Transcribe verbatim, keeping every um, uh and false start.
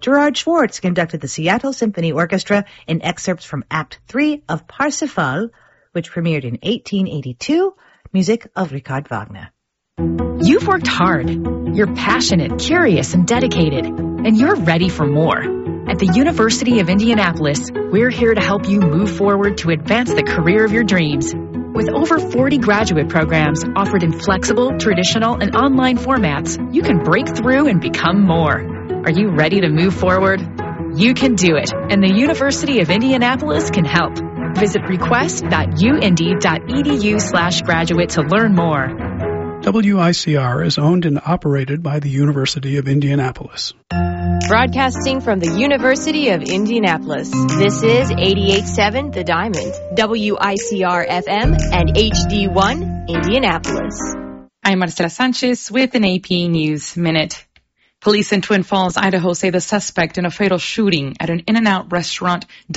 Gerard Schwartz conducted the Seattle Symphony Orchestra in excerpts from Act three of Parsifal, which premiered in eighteen eighty-two, music of Richard Wagner. You've worked hard. You're passionate, curious, and dedicated, and you're ready for more. At the University of Indianapolis, we're here to help you move forward to advance the career of your dreams. With over forty graduate programs offered in flexible, traditional, and online formats, you can break through and become more. Are you ready to move forward? You can do it, and the University of Indianapolis can help. Visit request.uindy.edu slash graduate to learn more. W I C R is owned and operated by the University of Indianapolis. Broadcasting from the University of Indianapolis, this is eighty-eight point seven The Diamond, W I C R F M, and H D one, Indianapolis. I'm Marcela Sanchez with an A P News Minute. Police in Twin Falls, Idaho say the suspect in a fatal shooting at an In-N-Out restaurant